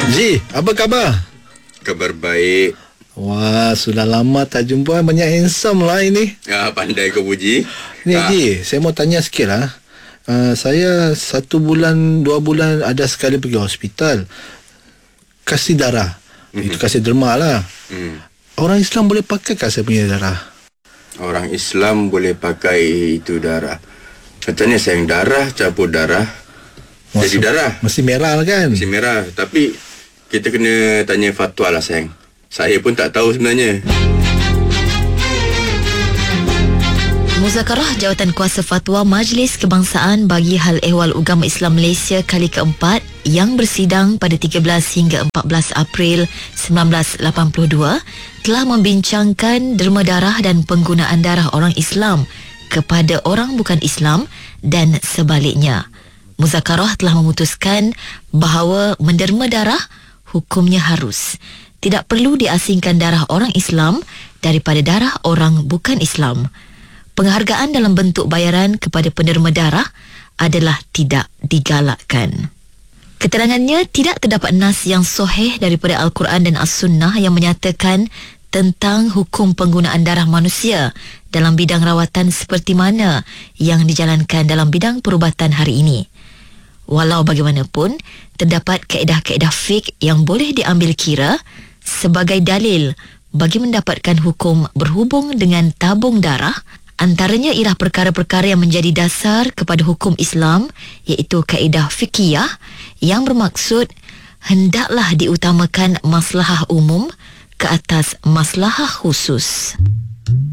Ji, apa khabar? Kabar baik. Wah, sudah lama tak jumpa. Banyak handsome lah ini. Pandai kau puji. Ni Ji, saya mau tanya sikit lah. Saya 1 bulan, 2 bulan ada sekali pergi hospital. Kasih darah. Itu kasih derma lah. Orang Islam boleh pakai tak saya punya darah? Orang Islam boleh pakai itu darah. Katanya sayang darah, campur darah, jadi darah. Mesti merah lah kan? Mesti merah. Tapi kita kena tanya fatwa lah sayang. Saya pun tak tahu sebenarnya. Muzakarah Jawatan Kuasa Fatwa Majlis Kebangsaan bagi Hal Ehwal Ugama Islam Malaysia kali keempat yang bersidang pada 13 hingga 14 April 1982 telah membincangkan derma darah dan penggunaan darah orang Islam kepada orang bukan Islam dan sebaliknya. Muzakarah telah memutuskan bahawa menderma darah hukumnya harus. Tidak perlu diasingkan darah orang Islam daripada darah orang bukan Islam. Penghargaan dalam bentuk bayaran kepada penderma darah adalah tidak digalakkan. Keterangannya, tidak terdapat nas yang sahih daripada Al-Quran dan As-Sunnah yang menyatakan tentang hukum penggunaan darah manusia dalam bidang rawatan seperti mana yang dijalankan dalam bidang perubatan hari ini. Walau bagaimanapun, terdapat kaedah-kaedah fiqh yang boleh diambil kira sebagai dalil bagi mendapatkan hukum berhubung dengan tabung darah. Antaranya ialah perkara-perkara yang menjadi dasar kepada hukum Islam, iaitu kaedah fiqhiyah yang bermaksud hendaklah diutamakan maslahah umum ke atas maslahah khusus.